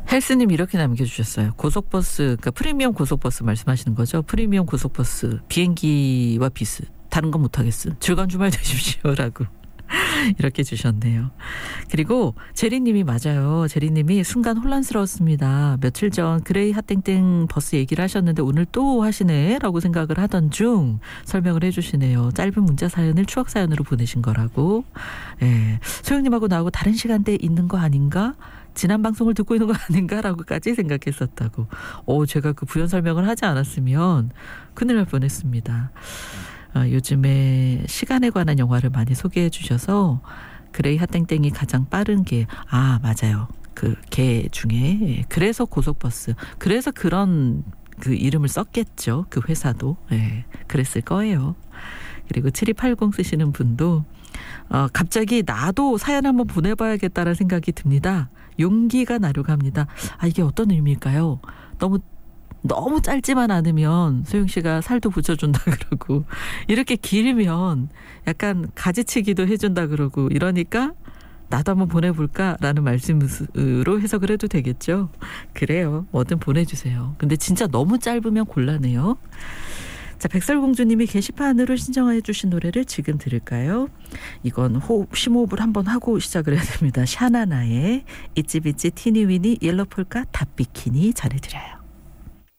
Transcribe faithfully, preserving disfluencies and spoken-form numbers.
헬스님 이렇게 남겨주셨어요. 고속버스, 그러니까 프리미엄 고속버스 말씀하시는 거죠. 프리미엄 고속버스 비행기와 비슷. 다른 건 못하겠음. 즐거운 주말 되십시오라고 이렇게 주셨네요. 그리고 제리님이 맞아요. 제리님이 순간 혼란스러웠습니다. 며칠 전 그레이 핫땡땡 버스 얘기를 하셨는데 오늘 또 하시네 라고 생각을 하던 중 설명을 해주시네요. 짧은 문자 사연을 추억 사연으로 보내신 거라고. 예. 소영님하고 나하고 다른 시간대에 있는 거 아닌가? 지난 방송을 듣고 있는 거 아닌가라고까지 생각했었다고. 오, 제가 그 부연 설명을 하지 않았으면 큰일 날 뻔했습니다. 어, 요즘에 시간에 관한 영화를 많이 소개해 주셔서 그레이 핫땡땡이 가장 빠른 게, 아 맞아요, 그 개 중에. 그래서 고속버스, 그래서 그런 그 이름을 썼겠죠. 그 회사도. 네, 그랬을 거예요. 그리고 칠이팔공 쓰시는 분도 어, 갑자기 나도 사연 한번 보내봐야겠다는 생각이 듭니다. 용기가 나려고 합니다. 아, 이게 어떤 의미일까요? 너무 너무 짧지만 않으면 소영 씨가 살도 붙여준다 그러고, 이렇게 길면 약간 가지치기도 해준다 그러고, 이러니까 나도 한번 보내볼까라는 말씀으로 해석을 해도 되겠죠. 그래요. 뭐든 보내주세요. 근데 진짜 너무 짧으면 곤란해요. 자, 백설공주님이 게시판으로 신청해 주신 노래를 지금 들을까요? 이건 호흡, 심호흡을 한번 하고 시작을 해야 됩니다. 샤나나의 이찌비찌 티니위니 옐로폴카 탑비키니 전해드려요.